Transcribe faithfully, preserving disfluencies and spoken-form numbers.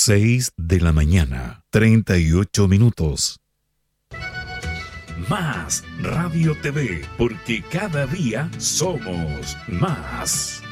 seis de la mañana, treinta y ocho minutos. Más Radio T V, porque cada día somos más.